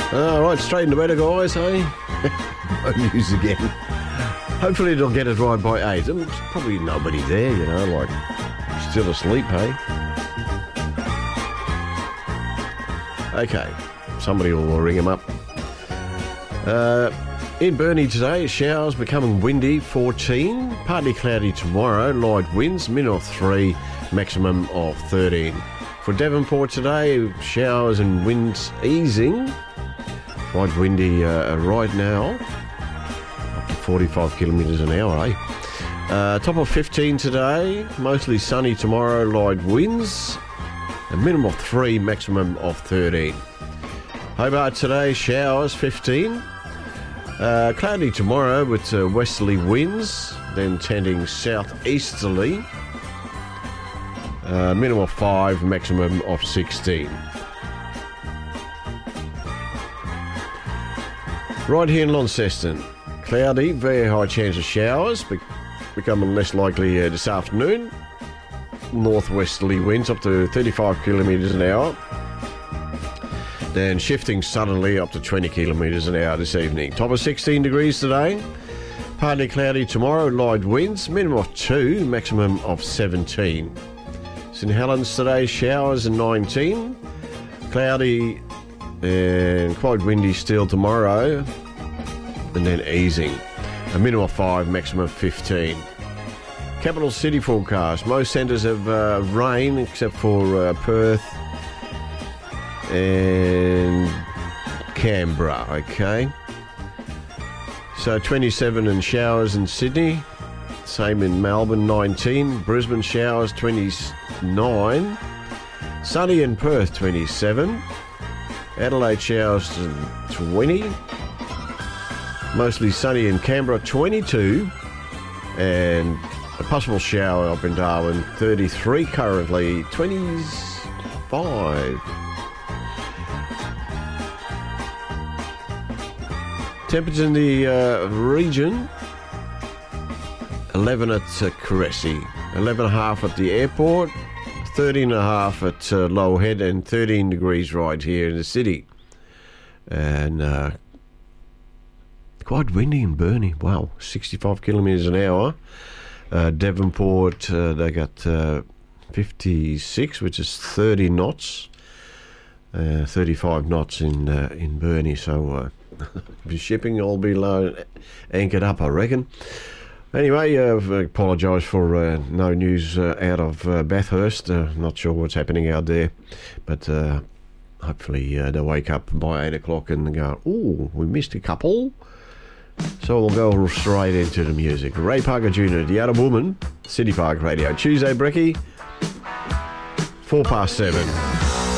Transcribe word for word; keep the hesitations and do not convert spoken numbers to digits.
All right, straight into bed, guys, eh? No news again. Hopefully they'll get it right by eight. There's probably nobody there, you know, like, still asleep, hey? Okay, somebody will ring him up. Uh, in Burnie today, showers becoming windy, fourteen. Partly cloudy tomorrow, light winds, minimum of three, maximum of thirteen. For Devonport today, showers and winds easing. Quite windy uh, right now, up to forty-five kilometres an hour, eh? Uh, top of fifteen today, mostly sunny tomorrow, light winds, a minimum of three, maximum of thirteen. Hobart today, showers, fifteen. Uh, cloudy tomorrow with uh, westerly winds, then tending southeasterly. Uh, minimum of five, maximum of sixteen. Right here in Launceston, cloudy, very high chance of showers, be- becoming less likely uh, this afternoon. Northwesterly winds up to thirty-five kilometres an hour. Then shifting suddenly up to twenty kilometres an hour this evening. Top of sixteen degrees today. Partly cloudy tomorrow, light winds, minimum of two, maximum of seventeen. St Helens today, showers and nineteen. Cloudy and quite windy still tomorrow, and then easing. A minimum of five, maximum of fifteen. Capital City forecast. Most centres have uh, rain except for uh, Perth and Canberra, okay? So twenty-seven and showers in Sydney. Same in Melbourne, nineteen. Brisbane showers, twenty-nine. Sunny in Perth, twenty-seven. Adelaide showers, twenty. Mostly sunny in Canberra, twenty-two. And a possible shower up in Darwin, thirty-three currently, twenty-five. Temperature in the uh, region, eleven at uh, Cressy, eleven and a half at the airport, thirteen and a half at uh, Low Head, and thirteen degrees right here in the city. And uh, quite windy in Burnie. Wow, sixty-five kilometres an hour. Uh, Devonport, uh, they got uh, fifty-six, which is thirty knots. Uh, thirty-five knots in uh, in Burnie, so uh, the shipping will be low, anchored up, I reckon. Anyway, uh, I apologise for uh, no news uh, out of uh, Bathurst. Uh, not sure what's happening out there, but uh, hopefully uh, they'll wake up by eight o'clock and go, "Oh, we missed a couple." So we'll go straight into the music. Ray Parker Junior, The Other Woman, City Park Radio. Tuesday, Brecky, four past seven.